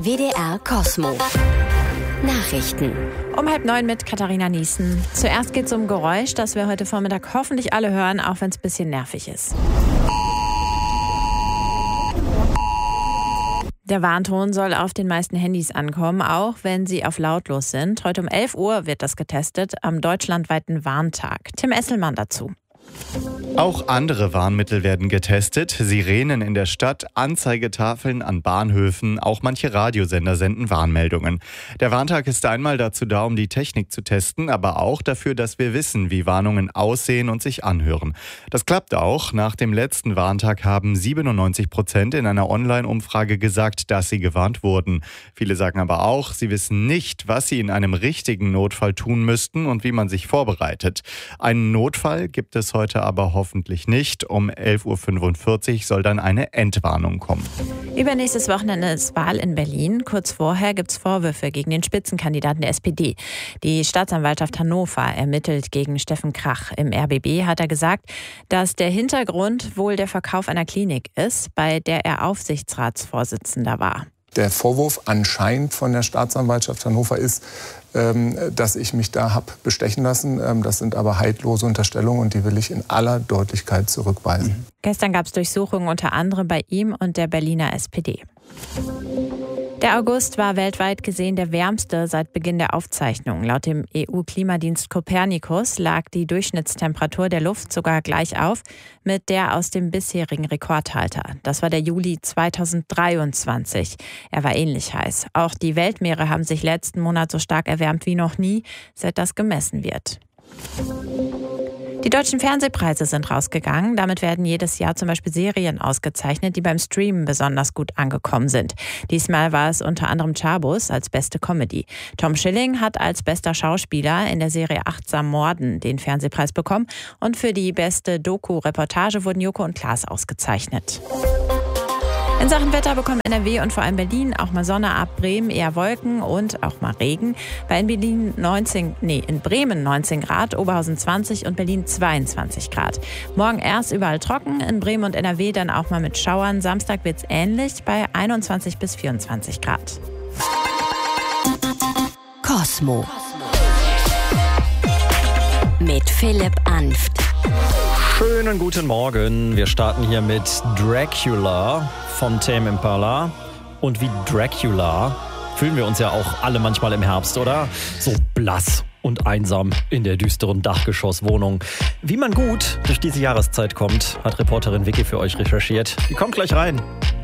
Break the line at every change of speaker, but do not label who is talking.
WDR Kosmo. Nachrichten.
Um 8:30 mit Katharina Niesen. Zuerst geht es um Geräusch, das wir heute Vormittag hoffentlich alle hören, auch wenn es ein bisschen nervig ist. Der Warnton soll auf den meisten Handys ankommen, auch wenn sie auf lautlos sind. Heute um 11 Uhr wird das getestet am deutschlandweiten Warntag. Tim Esselmann dazu.
Auch andere Warnmittel werden getestet. Sirenen in der Stadt, Anzeigetafeln an Bahnhöfen, auch manche Radiosender senden Warnmeldungen. Der Warntag ist einmal dazu da, um die Technik zu testen, aber auch dafür, dass wir wissen, wie Warnungen aussehen und sich anhören. Das klappt auch. Nach dem letzten Warntag haben 97% in einer Online-Umfrage gesagt, dass sie gewarnt wurden. Viele sagen aber auch, sie wissen nicht, was sie in einem richtigen Notfall tun müssten und wie man sich vorbereitet. Einen Notfall gibt es heute aber hoffentlich nicht. Um 11.45 Uhr soll dann eine Entwarnung kommen.
Übernächstes Wochenende ist Wahl in Berlin. Kurz vorher gibt es Vorwürfe gegen den Spitzenkandidaten der SPD. Die Staatsanwaltschaft Hannover ermittelt gegen Steffen Krach. Im RBB hat er gesagt, dass der Hintergrund wohl der Verkauf einer Klinik ist, bei der er Aufsichtsratsvorsitzender war.
Der Vorwurf anscheinend von der Staatsanwaltschaft Hannover ist, dass ich mich da habe bestechen lassen. Das sind aber haltlose Unterstellungen und die will ich in aller Deutlichkeit zurückweisen.
Gestern gab es Durchsuchungen unter anderem bei ihm und der Berliner SPD. Der August war weltweit gesehen der wärmste seit Beginn der Aufzeichnungen. Laut dem EU-Klimadienst Copernicus lag die Durchschnittstemperatur der Luft sogar gleich auf mit der aus dem bisherigen Rekordhalter. Das war der Juli 2023. Er war ähnlich heiß. Auch die Weltmeere haben sich letzten Monat so stark erwärmt wie noch nie, seit das gemessen wird. Die deutschen Fernsehpreise sind rausgegangen. Damit werden jedes Jahr zum Beispiel Serien ausgezeichnet, die beim Streamen besonders gut angekommen sind. Diesmal war es unter anderem Chabus als beste Comedy. Tom Schilling hat als bester Schauspieler in der Serie Achtsam Morden den Fernsehpreis bekommen. Und für die beste Doku-Reportage wurden Joko und Klaas ausgezeichnet. In Sachen Wetter bekommen NRW und vor allem Berlin auch mal Sonne, ab Bremen eher Wolken und auch mal Regen. In Bremen 19 Grad, Oberhausen 20 und Berlin 22 Grad. Morgen erst überall trocken, in Bremen und NRW dann auch mal mit Schauern. Samstag wird's ähnlich bei 21 bis 24 Grad.
Kosmo. Mit Philipp Anft.
Schönen guten Morgen. Wir starten hier mit Dracula vom Tame Impala. Und wie Dracula fühlen wir uns ja auch alle manchmal im Herbst, oder? So blass und einsam in der düsteren Dachgeschosswohnung. Wie man gut durch diese Jahreszeit kommt, hat Reporterin Vicky für euch recherchiert. Die kommt gleich rein.